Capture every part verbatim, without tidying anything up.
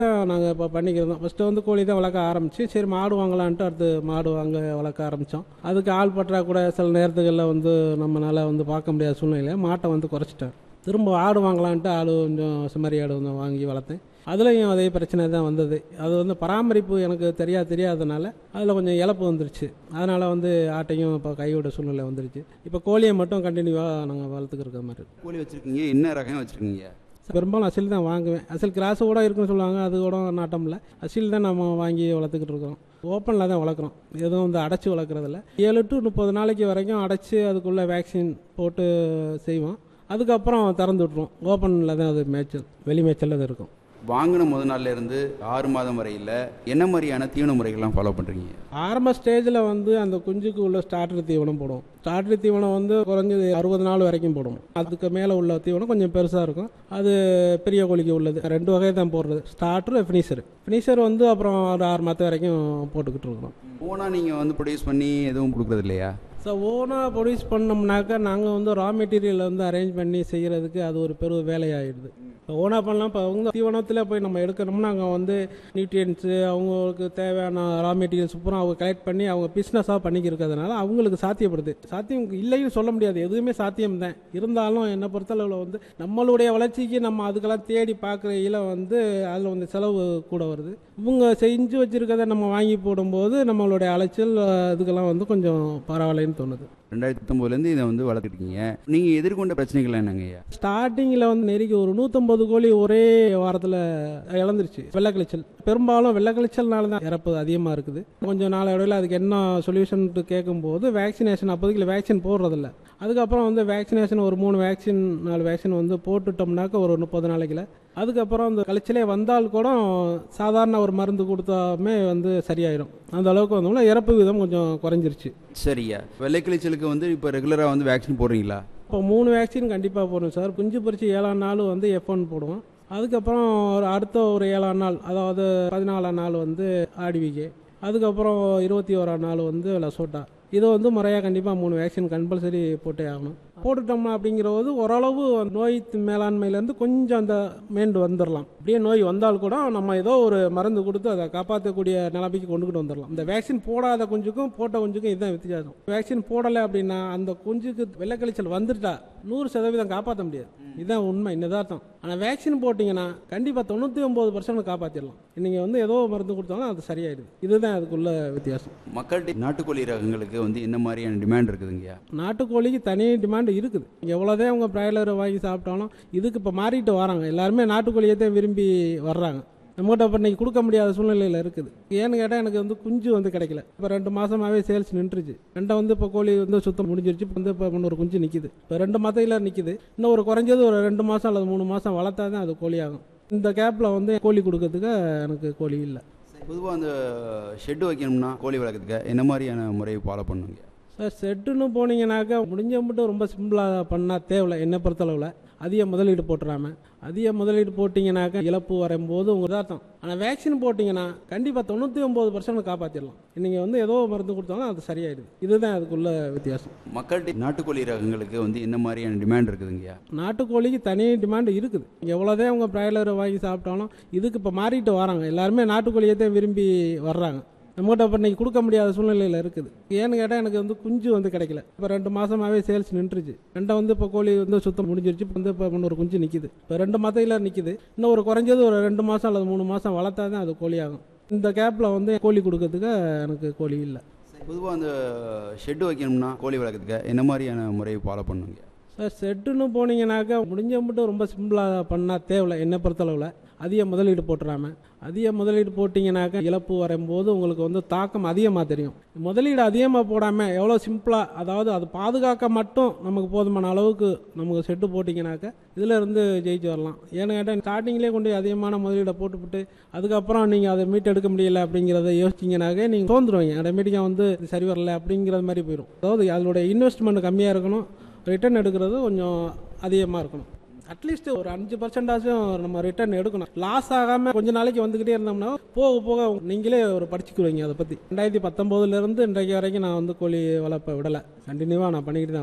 நாங்கள் இப்போ பண்ணிக்கிறோம். ஃபஸ்ட்டு வந்து கோழி தான் வளர்க்க ஆரம்பிச்சு, சரி மாடு வாங்கலான்ட்டு அடுத்து மாடு வாங்க வளர்க்க ஆரம்பித்தோம். அதுக்கு ஆள் பற்றாக்குறை சில நேரத்துகளில் வந்து நம்மளால் வந்து பார்க்க முடியாத சூழ்நிலையில் மாட்டை வந்து குறைச்சிட்டேன். திரும்ப ஆடு வாங்கலான்ட்டு ஆடு கொஞ்சம் செம்மறி ஆடு வந்து வாங்கி வளர்த்தேன். அதுலேயும் அதே பிரச்சனை தான் வந்தது. அது வந்து பராமரிப்பு எனக்கு தெரியா தெரியாதனால அதில் கொஞ்சம் இழப்பு வந்துருச்சு. அதனால் வந்து ஆட்டையும் இப்போ கைவிட சூழ்நிலை வந்துருச்சு. இப்போ கோழியை மட்டும் கண்டினியூவாக நாங்கள் வளர்த்துக்கிற மாதிரி இருக்கு. கோழி வச்சுருக்கீங்க, என்ன ரகம் வச்சுருக்கீங்க? பெரும்பாலும் அசில் தான் வாங்குவேன். அசில் கிராஸ் கூட இருக்குன்னு சொல்லுவாங்க, அது கூட நாட்டம் இல்லை. அசில் தான் நம்ம வாங்கி வளர்த்துக்கிட்டு இருக்கிறோம். ஓப்பனில் தான் வளர்க்குறோம், எதுவும் வந்து அடைச்சி வளர்க்குறதில்ல. ஏழு டு முப்பது நாளைக்கு வரைக்கும் அடைச்சி அதுக்குள்ளே வேக்சின் போட்டு செய்வோம். அதுக்கப்புறம் திறந்து விட்ருவோம். ஓப்பனில் தான் அது மேய்ச்சல், வெளி மேய்ச்சல் அது இருக்கும். வாங்கின முத நாள்ல இருந்து ஆறு மாதம் வரையில் என்ன மாதிரியான தீவன முறைகள்லாம் ஃபாலோ பண்ணுறீங்க? ஆரம்ப ஸ்டேஜில் வந்து அந்த குஞ்சுக்கு உள்ள ஸ்டார்டர் தீவனம் போடுவோம். ஸ்டார்டர் தீவனம் வந்து குறைஞ்சது அறுபது நாள் வரைக்கும் போடுவோம். அதுக்கு மேலே உள்ள தீவனம் கொஞ்சம் பெருசாக இருக்கும். அது பெரிய கோழிக்கு உள்ளது. ரெண்டு வகை தான் போடுறது, ஸ்டார்டர் ஃபினிஷர். ஃபினிஷர் வந்து அப்புறம் ஒரு ஆறு மாதம் வரைக்கும் போட்டுக்கிட்டு இருக்கிறோம். ஓனாக நீங்கள் வந்து ப்ரொடியூஸ் பண்ணி எதுவும் கொடுக்குறது இல்லையா? ஸோ ஓனாக ப்ரொடியூஸ் பண்ணோம்னாக்கா நாங்கள் வந்து ரா மெட்டீரியல் வந்து அரேஞ்ச் பண்ணி செய்கிறதுக்கு அது ஒரு பெரும் வேலையாகிடுது. இப்போ ஓனாக பண்ணலாம். இப்போ அவங்க தீவனத்தில் போய் நம்ம எடுக்கணும்னா அங்கே வந்து நியூட்ரியன்ஸு அவங்களுக்கு தேவையான ரா மெட்டீரியல்ஸ் பூரா அவங்க கலெக்ட் பண்ணி அவங்க பிஸ்னஸாக பண்ணிக்கிறதுனால அவங்களுக்கு சாத்தியப்படுது. சாத்தியம் இல்லைன்னு சொல்ல முடியாது, எதுவுமே சாத்தியம் தான். இருந்தாலும் என்னை பொறுத்தளவில் வந்து நம்மளுடைய வளர்ச்சிக்கு நம்ம அதுக்கெல்லாம் தேடி பார்க்குறையில் வந்து அதில் வந்து செலவு கூட வருது. இவங்க செஞ்சு வச்சுருக்கதை நம்ம வாங்கி போடும்போது நம்மளுடைய அலைச்சல் இதுக்கெல்லாம் வந்து கொஞ்சம் பரவாயில்லைன்னு தோணுது. ரெண்டாயிரத்தி பத்தொம்போதுலேருந்து இதை வந்து வளர்த்துக்கிட்டீங்க. நீங்கள் எதிர்கொண்ட பிரச்சனைகள் என்னங்கய்யா? ஸ்டார்டிங்கில் வந்து நெருக்கி ஒரு நூற்றம்பது கோழி ஒரே வாரத்தில் இழந்துருச்சு. வெள்ளைக்கழிச்சல், பெரும்பாலும் வெள்ளைக்கழிச்சல்னால தான் இறப்பு அதிகமாக இருக்குது. கொஞ்சம் நாள் இடையில அதுக்கு என்ன சொல்யூஷன் கேட்கும்போது வேக்சினேஷன், அப்போதைக்கு வேக்சின் போடுறதில்ல. அதுக்கப்புறம் வந்து வேக்சினேஷன் ஒரு மூணு வேக்சின் நாலு வேக்சின் வந்து போட்டுட்டோம்னாக்க ஒரு முப்பது நாளைக்குல அதுக்கப்புறம் அந்த கழிச்சலே வந்தால் கூட சாதாரண ஒரு மருந்து கொடுத்தாமே வந்து சரியாயிடும். அந்த அளவுக்கு வந்தோம்னா இறப்பு விதம் கொஞ்சம் குறைஞ்சிருச்சு. சரியா, வெள்ளைக்கிழிச்சலுக்கு வந்து இப்போ ரெகுலராக வந்து வேக்சின் போடுறீங்களா? இப்போ மூணு வேக்சின் கண்டிப்பாக போடுவோம் சார். குஞ்சு பறிச்சு ஏழாம் நாள் வந்து எஃப் ஒன் போடுவோம். அதுக்கப்புறம் ஒரு அடுத்த ஒரு ஏழாம் நாள், அதாவது பதினாலாம் நாள் வந்து ஆர்டிவிகே, அதுக்கப்புறம் இருபத்தி ஓராம் நாள் வந்து லசோட்டா. இதை வந்து முறையாக கண்டிப்பாக மூணு வேக்சின் கம்பல்சரி போட்டே ஆகணும். போட்டுட்டோம்னா அப்படிங்கிறது ஓரளவு நோய் மேலாண்மையிலேருந்து கொஞ்சம் அந்த மீண்டு வந்துடலாம். அப்படியே நோய் வந்தால் கூட நம்ம ஏதோ ஒரு மருந்து கொடுத்து அதை காப்பாற்றக்கூடிய நிலைமைக்கு கொண்டுகிட்டு வந்துடலாம். இந்த வேக்சின் போடாத குஞ்சுக்கும் போட்ட குஞ்சுக்கும் இதுதான் வித்தியாசம். வேக்சின் போடலை அப்படின்னா அந்த குஞ்சுக்கு வெள்ளைக்கழிச்சல் வந்துட்டா நூறு சதவீதம் காப்பாற்ற முடியாது. இதுதான் உண்மை, நிதார்த்தம். ஆனால் வேக்சின் போட்டிங்கன்னா கண்டிப்பாக தொண்ணூற்றி ஒம்பது பர்சன்ட் காப்பாற்றிடலாம். நீங்கள் வந்து ஏதோ மருந்து கொடுத்தாலும் அது சரியாயிடுது. இதுதான் அதுக்குள்ள வித்தியாசம். மக்கள்கிட்ட நாட்டுக்கோழி ரகங்களுக்கு வந்து என்ன மாதிரியான டிமாண்ட் இருக்குதுங்கய்யா? நாட்டுக்கோழிக்கு தனி டிமாண்ட் இருக்குது. எவ்வளோதான் அவங்க பிராய்லரை வாங்கி சாப்பிட்டாலும் இதுக்கு இப்போ மாறிட்டு வராங்க. எல்லாருமே நாட்டுக்கோழியை தான் விரும்பி வர்றாங்க. நம்மகிட்ட இப்போ இன்னைக்கு கொடுக்க முடியாத சூழ்நிலையில் இருக்குது. ஏன்னு கேட்டால் எனக்கு வந்து குஞ்சு வந்து கிடைக்கல. இப்போ ரெண்டு மாதமாகவே சேல்ஸ் நின்றுச்சு. ரெண்டை வந்து இப்போ கோழி வந்து சுத்தம் முடிஞ்சிருச்சு. இப்போ வந்து இப்போ இன்னொரு குஞ்சு நிற்கிது. இப்போ ரெண்டு மாதத்தில் நிற்கிது. இன்னும் ஒரு குறைஞ்சது ஒரு ரெண்டு மாதம் அல்லது மூணு மாதம் வளர்த்தா தான் அது கோழி ஆகும். இந்த கேப்பில் வந்து கோழி கொடுக்கறதுக்கு எனக்கு கோழி இல்லை. பொதுவாக அந்த ஷெட்டு வைக்கணும்னா கோழி வளர்க்குறதுக்கு என்ன மாதிரியான முறையை ஃபாலோ பண்ணுங்க சார்? ஷெட்டுன்னு போனீங்கன்னாக்கா முடிஞ்ச மட்டும் ரொம்ப சிம்பிளாக பண்ணால் தேவையில்லை. என்னை பொறுத்தளவில் அதிக முதலீடு போட்டுறாமல், அதிக முதலீடு போட்டிங்கனாக்கா இழப்பு வரும்போது உங்கள் அர்த்தம். ஆனால் வேக்சின் போட்டிங்கன்னா கண்டிப்பாக தொண்ணூற்றி ஒம்பது பர்சன்ட் காப்பாற்றிடலாம். நீங்கள் வந்து ஏதோ மருந்து கொடுத்தாலும் அது சரியாயிடுது. இதுதான் அதுக்குள்ள வித்தியாசம். மக்கள்கிட்ட நாட்டுக்கோழி ரகங்களுக்கு வந்து என்ன மாதிரியான டிமாண்ட் இருக்குதுங்கய்யா? நாட்டுக்கோழிக்கு தனி டிமாண்ட் இருக்குது. எவ்வளோதான் அவங்க பிராய்லரை வாங்கி சாப்பிட்டாலும் இதுக்கு இப்போ மாறிட்டு வராங்க. எல்லாருமே நாட்டுக்கோழியை தான் விரும்பி வர்றாங்க. நம்மகிட்ட இப்போ இன்னைக்கு கொடுக்க முடியாத சூழ்நிலையில் இருக்குது. ஏன்னு கேட்டால் எனக்கு வந்து குஞ்சு வந்து கிடைக்கல. இப்போ ரெண்டு மாதமாகவே சேல்ஸ் நின்றுச்சு. ரெண்டை வந்து இப்போ கோழி வந்து சுத்தம் முடிஞ்சிருச்சு. இப்போ வந்து இப்போ இன்னொரு குஞ்சு நிற்கிது. இப்போ ரெண்டு மாதத்தில் நிற்கிது. இன்னும் ஒரு குறைஞ்சது ஒரு ரெண்டு மாதம் அல்லது மூணு மாதம் வளர்த்தா தான் அது கோழி ஆகும். இந்த கேப்பில் வந்து கோழி கொடுக்கறதுக்கு எனக்கு கோழி இல்லை. பொதுவாக அந்த ஷெட்டு வைக்கணும்னா கோழி வளர்க்குறதுக்கு என்ன மாதிரியான முறையை ஃபாலோ பண்ணுங்க சார்? ஷெட்டுன்னு போனீங்கன்னாக்கா முடிஞ்ச மட்டும் ரொம்ப சிம்பிளாக பண்ணால் தேவையில்லை. என்னை பொறுத்தளவில் அதிக முதலீடு போட்டுறாமல், அதிக முதலீடு போட்டிங்கனாக்கா இழப்பு வரும்போது உங்களுக்கு வந்து தாக்கம் அதிகமாக தெரியும். முதலீடு அதிகமாக போடாமல் எவ்வளோ சிம்பிளாக, அதாவது அது பாதுகாக்க மட்டும் நமக்கு போதுமான அளவுக்கு நமக்கு செட்டு போட்டிங்கனாக்கா இதில் இருந்து ஜெயிச்சு வரலாம். ஏன்னு கேட்டால் ஸ்டார்டிங்லேயே கொண்டு அதிகமான முதலீடை போட்டுவிட்டு அதுக்கப்புறம் நீங்கள் அதை மீட்டெடுக்க முடியல அப்படிங்கிறத யோசிச்சிங்கனாக்கா நீங்கள் தோந்துருவீங்க. ஆட்டோமேட்டிக்காக வந்து சரி வரல அப்படிங்கிற மாதிரி போயிடும். அதாவது அதனுடைய இன்வெஸ்ட்மெண்ட் கம்மியாக இருக்கணும், ரிட்டர்ன் எடுக்கிறது கொஞ்சம் அதிகமாக இருக்கணும். அட்லீஸ்ட் ஒரு அஞ்சு பர்சன்டாச்சும் நம்ம ரிட்டர்ன் எடுக்கணும். லாஸ் ஆகாமல் கொஞ்ச நாளைக்கு வந்துக்கிட்டே இருந்தோம்னா போக போக நீங்களே ஒரு படிச்சுக்குவீங்க அதை பற்றி. ரெண்டாயிரத்தி பத்தொம்போதுலேருந்து இன்றைக்கு வரைக்கும் நான் வந்து கோழி வளர்ப்பை விடலை. கண்டினியூவாக நான் பண்ணிக்கிட்டு தான் வரேன்.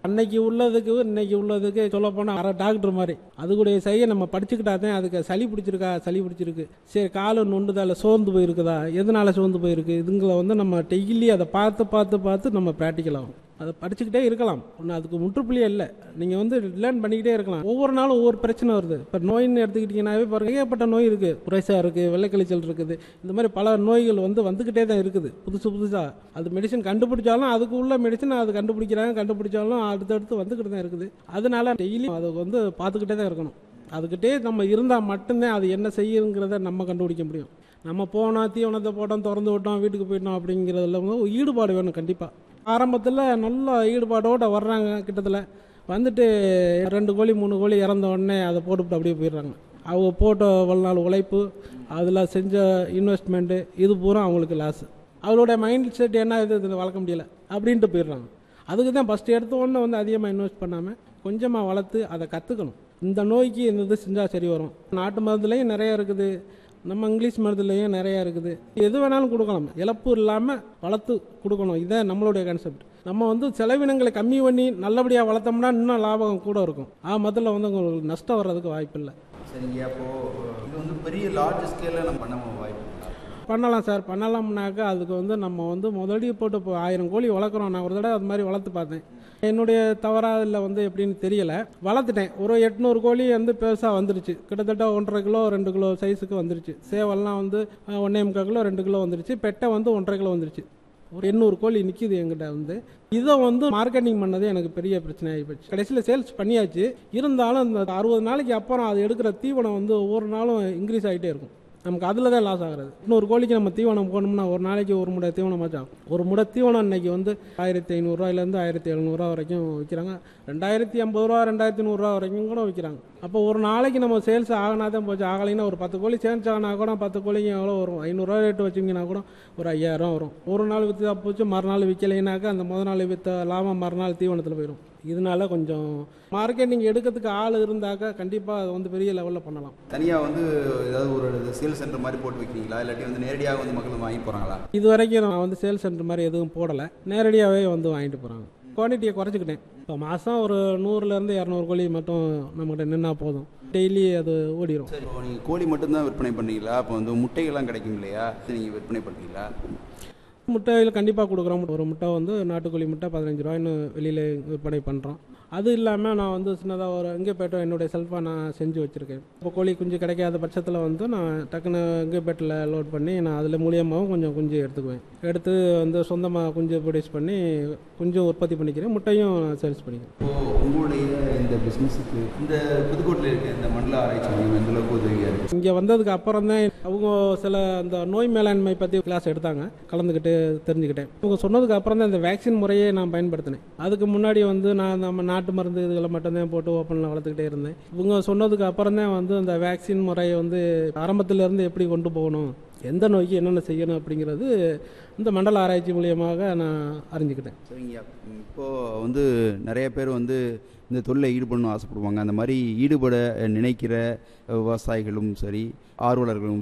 அன்னைக்கு உள்ளதுக்கு இன்னைக்கு உள்ளதுக்கு சொல்ல போனால் அரை டாக்டர் மாதிரி அது கூட செய்ய நம்ம படிச்சுக்கிட்டாதான் அதுக்கு சளி பிடிச்சிருக்கா சளி பிடிச்சிருக்கு சரி காலு நொண்டுதால சோர்ந்து போயிருக்குதா எதனால சோர்ந்து போயிருக்கு இதுங்களை வந்து நம்ம டெய்லி அதை பார்த்து பார்த்து பார்த்து நம்ம ப்ராக்டிக்கல் ஆகும் அதை படிச்சுக்கிட்டே இருக்கலாம் ஒன்றும் அதுக்கு முற்றுப்புள்ளியே இல்லை நீங்கள் வந்து லேர்ன் பண்ணிக்கிட்டே இருக்கலாம் ஒவ்வொரு நாளும் ஒவ்வொரு பிரச்சனை வருது இப்போ நோயின்னு எடுத்துக்கிட்டிங்கன்னாவே பாருங்க ஏகப்பட்ட நோய் இருக்குது குறைசாக இருக்குது வெள்ளைக்கழிச்சல் இருக்குது இந்த மாதிரி பல நோய்கள் வந்து வந்துக்கிட்டே தான் இருக்குது புதுசு புதுசாக அது மெடிசன் கண்டுபிடிச்சாலும் அதுக்கு உள்ள மெடிசன் அது கண்டுபிடிக்கிறாங்க கண்டுபிடிச்சாலும் அடுத்தடுத்து வந்துக்கிட்டு தான் இருக்குது அதனால டெய்லி அதை வந்து பார்த்துக்கிட்டே தான் இருக்கணும் அதுக்கிட்டே நம்ம இருந்தால் மட்டும்தான் அது என்ன செய்யுங்கிறத நம்ம கண்டுபிடிக்க முடியும் நம்ம போனோம் தீவனத்தை போட்டோம் திறந்து விட்டோம் வீட்டுக்கு போயிட்டோம் அப்படிங்கிறதுல வந்து ஈடுபாடு வேணும் கண்டிப்பாக ஆரம்பத்தில் நல்ல ஈடுபாடோடு வர்றாங்க கிட்டத்தில் வந்துட்டு ரெண்டு கோழி மூணு கோழி இறந்த உடனே அதை போட்டுவிட்டு அப்படியே போயிடுறாங்க அவங்க போட்ட இவ்வளோ நாள் உழைப்பு அதில் செஞ்ச இன்வெஸ்ட்மெண்ட்டு இது பூரா அவங்களுக்கு லாஸ் அவளோட மைண்ட் செட் என்ன இது இதில் வளர்க்க முடியல அப்படின்ட்டு போயிடுறாங்க அதுக்கு தான் ஃபஸ்ட்டு எடுத்த உடனே வந்து அதிகமாக இன்வெஸ்ட் பண்ணாமல் கொஞ்சமாக வளர்த்து அதை கற்றுக்கணும் இந்த நோய்க்கு இந்த இது செஞ்சால் சரி வரும் நாட்டு மருந்துலேயும் நிறைய இருக்குது நம்ம இங்கிலீஷ் மருந்துலேயும் நிறையா இருக்குது எது வேணாலும் கொடுக்கலாம் இழப்பு இல்லாமல் வளர்த்து கொடுக்கணும் இதுதான் நம்மளுடைய கான்செப்ட் நம்ம வந்து செலவினங்களை கம்மி பண்ணி நல்லபடியாக வளர்த்தோம்னா இன்னும் லாபம் கூட இருக்கும் ஆ முதல்ல வந்து உங்களுக்கு நஷ்டம் வர்றதுக்கு வாய்ப்பு இல்லை சரிங்க அப்போது இது வந்து பெரிய லார்ஜ் ஸ்கேலில் நம்ம பண்ண வாய்ப்பு பண்ணலாம் சார் பண்ணலாம்னாக்கா அதுக்கு வந்து நம்ம வந்து முதலடி போட்டு இப்போ ஆயிரம் கோழி வளர்க்குறோம் நான் ஒரு தடவை அது மாதிரி வளர்த்து பார்த்தேன் என்னுடைய தவறாக இல்லை வந்து எப்படின்னு தெரியல வளர்த்துட்டேன் ஒரு எட்நூறு கோழி வந்து பெருசாக வந்துருச்சு கிட்டத்தட்ட ஒன்றரை கிலோ ரெண்டு கிலோ சைஸுக்கு வந்துருச்சு சேவல்லாம் வந்து ஒன்றே முக்கால் கிலோ ரெண்டு கிலோ வந்துருச்சு பெட்டை வந்து ஒன்றரை கிலோ வந்துருச்சு ஒரு எண்ணூறு கோழி நிற்கிது எங்கிட்ட வந்து இதை வந்து மார்க்கெட்டிங் பண்ணது எனக்கு பெரிய பிரச்சனை ஆகிப்போச்சு கடைசியில் சேல்ஸ் பண்ணியாச்சு இருந்தாலும் இந்த அறுபது நாளைக்கு அப்புறம் அது எடுக்கிற தீவனம் வந்து ஒவ்வொரு நாளும் இன்க்ரீஸ் ஆகிட்டே இருக்கும் நமக்கு அதில் தான் லாஸ் ஆகிறது இன்னொரு கோழிக்கு நம்ம தீவனம் போனோம்னா ஒரு நாளைக்கு ஒரு முடை தீவனமாச்சும் ஆகும் ஒரு முடை தீவனம் இன்னைக்கு வந்து ஆயிரத்தி ஐநூறுரூவாயிலேருந்து ஆயிரத்தி எழுநூறுவா வரைக்கும் விற்கிறாங்க ரெண்டாயிரத்தி ஐம்பது ரூபா ரெண்டாயிரத்தி நூறுரூவா வரைக்கும் கூட விற்கிறாங்க அப்போ ஒரு நாளைக்கு நம்ம சேல்ஸ் ஆகினா தான் போச்சு ஆகலைன்னா ஒரு பத்து கோழி சேல்ஸ் ஆகினா கூட பத்து கோழிக்கு எவ்வளோ வரும் ஐநூறுரூவா ரேட்டு வச்சிங்கன்னா கூட ஒரு ஐயாயிரம் வரும் ஒரு நாள் விற்று போச்சு மறுநாள் விற்கலைனாக்கா அந்த முதல் நாள் விற்ற லாபம் மறுநாள் தீவனத்தில் போயிடும் இதனால கொஞ்சம் மார்க்கெட்டிங் எடுக்கிறதுக்கு ஆள் இருந்தாக்கா கண்டிப்பாக அது வந்து பெரிய லெவலில் பண்ணலாம் தனியாக வந்து ஏதாவது ஒரு சேல்ஸ் சென்டர் மாதிரி போட்டு வைக்கிறீங்களா இல்லாட்டி வந்து நேரடியாக வந்து மக்கள் வாங்கி போகிறாங்களா இது வரைக்கும் நான் வந்து சேல்ஸ் சென்டர் மாதிரி எதுவும் போடலை நேரடியாகவே வந்து வாங்கிட்டு போகிறாங்க குவான்டிட்டியை குறைச்சிக்கிட்டேன் இப்போ மாதம் ஒரு நூறுலேருந்து இரநூறு கோழி மட்டும் நம்மகிட்ட நின்னா போதும் டெய்லி அது ஓடிடும் சரி இப்போ நீங்கள் கோழி மட்டும்தான் விற்பனை பண்ணுறீங்களா இப்போ வந்து முட்டைகள்லாம் கிடைக்கும் இல்லையா நீங்கள் விற்பனை பண்ணுறீங்களா முட்டையில் கண்டிப்பாக கொடுக்குறோம் ஒரு முட்டை வந்து நாட்டுக்கோழி முட்டை பதினஞ்சு ரூபாய்ன்னு வெளியில் விற்பனை பண்ணுறோம் அது இல்லாமல் நான் வந்து சின்னதாக ஒரு இங்கேபேட்டை என்னுடைய செல்ஃபாக நான் செஞ்சு வச்சுருக்கேன் இப்போ கோழி குஞ்சு கிடைக்காத பட்சத்தில் வந்து நான் டக்குன்னு இங்கேபேட்டில் லோட் பண்ணி நான் அதில் மூலியமாகவும் கொஞ்சம் குஞ்சு எடுத்துக்குவேன் எடுத்து வந்து சொந்தமாக குஞ்சு ப்ரொடியூஸ் பண்ணி குஞ்சு உற்பத்தி பண்ணிக்கிறேன் முட்டையும் சேல்ஸ் பண்ணிக்கிறேன் இப்போது உங்களுடைய இந்த பிஸ்னஸுக்கு இந்த புதுக்கோட்டையில் இருக்க இந்த மண்டல ஆராய்ச்சி மையம் எந்த அளவுக்கு உதவியாக இருக்குது இங்கே வந்ததுக்கு அப்புறம் தான் அவங்க சில இந்த நோய் மேலாண்மை பற்றி கிளாஸ் எடுத்தாங்க கலந்துக்கிட்டு தெரிஞ்சுக்கிட்டேன் இவங்க சொன்னதுக்கு அப்புறம் தான் இந்த வேக்சின் முறையே நான் பயன்படுத்தினேன் அதுக்கு முன்னாடி வந்து நான் நம்ம நாட்டு மருந்து இதுகளை மட்டும்தான் போட்டு ஓப்பனில் வளர்த்துக்கிட்டே இருந்தேன் இவங்க சொன்னதுக்கு அப்புறம் தான் வந்து அந்த வேக்சின் முறையை வந்து ஆரம்பத்திலேருந்து எப்படி கொண்டு போகணும் எந்த நோய்க்கு என்னென்ன செய்யணும் அப்படிங்கிறது இந்த மண்டல ஆராய்ச்சி மூலியமாக நான் அறிஞ்சுக்கிட்டேன் சரிங்க இப்போது வந்து நிறைய பேர் வந்து இந்த தொழிலை ஈடுபடணும்னு ஆசைப்படுவாங்க அந்த மாதிரி ஈடுபட நினைக்கிற விவசாயிகளும் சரி ஆர்வலர்களும்